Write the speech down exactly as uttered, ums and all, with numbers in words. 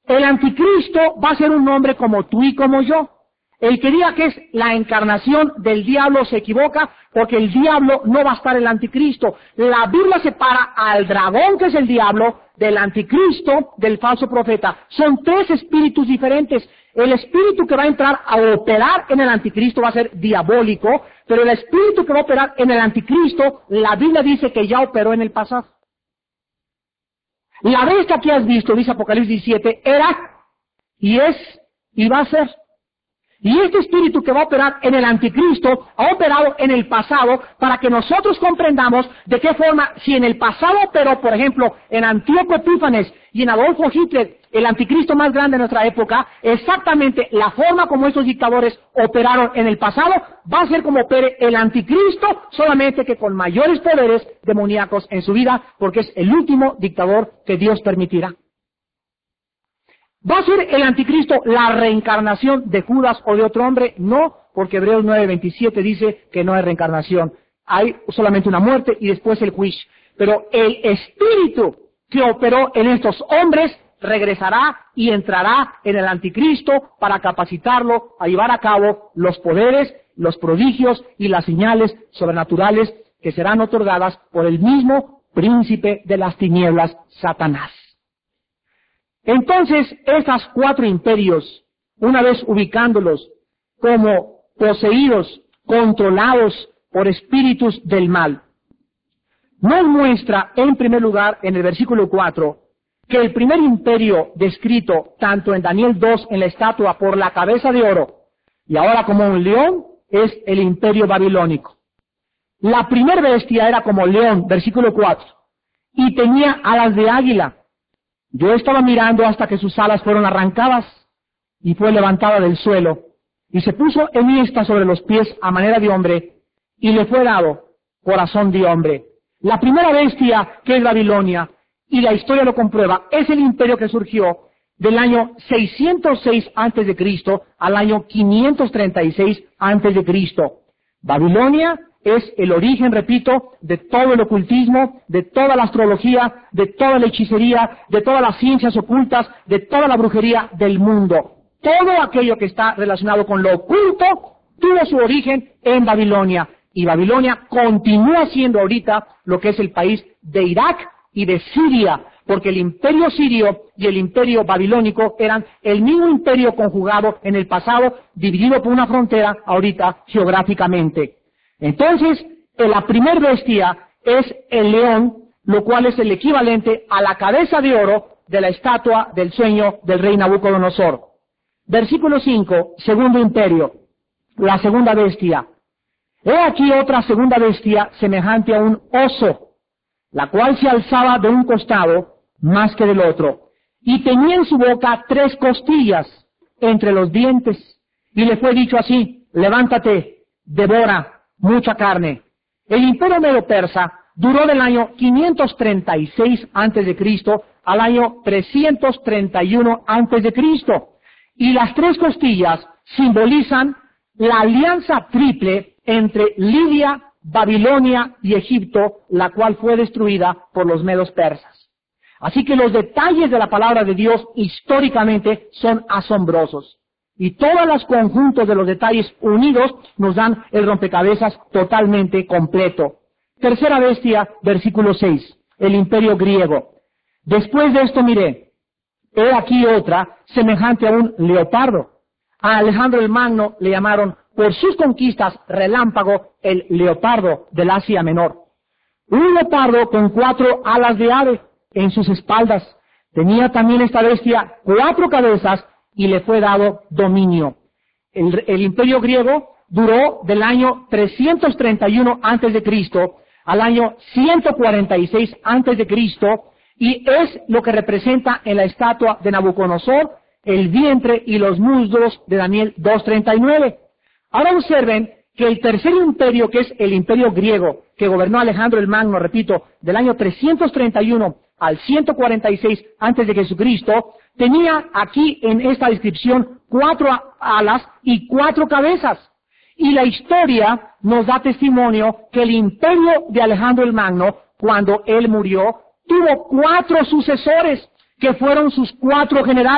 El anticristo va a ser un hombre como tú y como yo. El que diga que es la encarnación del diablo se equivoca, porque el diablo no va a estar el anticristo. La Biblia separa al dragón, que es el diablo, del anticristo, del falso profeta. Son tres espíritus diferentes. El espíritu que va a entrar a operar en el anticristo va a ser diabólico, pero el espíritu que va a operar en el anticristo, la Biblia dice que ya operó en el pasado. La bestia que has visto, dice Apocalipsis diecisiete, era, y es, y va a ser. Y este espíritu que va a operar en el anticristo ha operado en el pasado para que nosotros comprendamos de qué forma, si en el pasado operó, por ejemplo, en Antíoco Epífanes y en Adolfo Hitler, el anticristo más grande de nuestra época, exactamente la forma como estos dictadores operaron en el pasado va a ser como opere el anticristo, solamente que con mayores poderes demoníacos en su vida, porque es el último dictador que Dios permitirá. ¿Va a ser el anticristo la reencarnación de Judas o de otro hombre? No, porque Hebreos nueve veintisiete dice que no hay reencarnación. Hay solamente una muerte y después el juicio. Pero el espíritu que operó en estos hombres regresará y entrará en el anticristo para capacitarlo a llevar a cabo los poderes, los prodigios y las señales sobrenaturales que serán otorgadas por el mismo príncipe de las tinieblas, Satanás. Entonces, estos cuatro imperios, una vez ubicándolos como poseídos, controlados por espíritus del mal, nos muestra, en primer lugar, en el versículo cuatro, que el primer imperio descrito, tanto en Daniel dos, en la estatua, por la cabeza de oro, y ahora como un león, es el imperio babilónico. La primera bestia era como león, versículo cuatro, y tenía alas de águila. Yo estaba mirando hasta que sus alas fueron arrancadas y fue levantada del suelo y se puso enhiesta sobre los pies a manera de hombre y le fue dado corazón de hombre. La primera bestia, que es Babilonia, y la historia lo comprueba, es el imperio que surgió del año seiscientos seis antes de Cristo al año quinientos treinta y seis antes de Cristo. Babilonia es el origen, repito, de todo el ocultismo, de toda la astrología, de toda la hechicería, de todas las ciencias ocultas, de toda la brujería del mundo. Todo aquello que está relacionado con lo oculto tuvo su origen en Babilonia. Y Babilonia continúa siendo ahorita lo que es el país de Irak y de Siria, porque el imperio sirio y el imperio babilónico eran el mismo imperio conjugado en el pasado, dividido por una frontera ahorita geográficamente. Entonces, la primer bestia es el león, lo cual es el equivalente a la cabeza de oro de la estatua del sueño del rey Nabucodonosor. Versículo cinco, segundo imperio, la segunda bestia. He aquí otra segunda bestia semejante a un oso, la cual se alzaba de un costado más que del otro, y tenía en su boca tres costillas entre los dientes, y le fue dicho así: levántate, devora mucha carne. El imperio medo-persa duró del año quinientos treinta y seis antes de Cristo al año trescientos treinta y uno antes de Cristo. Y las tres costillas simbolizan la alianza triple entre Lidia, Babilonia y Egipto, la cual fue destruida por los medos persas. Así que los detalles de la palabra de Dios históricamente son asombrosos. Y todos los conjuntos de los detalles unidos nos dan el rompecabezas totalmente completo. Tercera bestia, versículo seis, el imperio griego. Después de esto miré, he aquí otra, semejante a un leopardo. A Alejandro el Magno le llamaron, por sus conquistas, relámpago, el leopardo del Asia Menor. Un leopardo con cuatro alas de ave en sus espaldas. Tenía también esta bestia cuatro cabezas, y le fue dado dominio. El, el imperio griego duró del año trescientos treinta y uno antes de Cristo al año ciento cuarenta y seis antes de Cristo, y es lo que representa en la estatua de Nabucodonosor el vientre y los muslos de Daniel dos treinta y nueve. Ahora observen que el tercer imperio, que es el imperio griego, que gobernó Alejandro el Magno, repito, del año trescientos treinta y uno al ciento cuarenta y seis antes de Jesucristo, tenía aquí en esta descripción cuatro alas y cuatro cabezas. Y la historia nos da testimonio que el imperio de Alejandro el Magno, cuando él murió, tuvo cuatro sucesores, que fueron sus cuatro generales.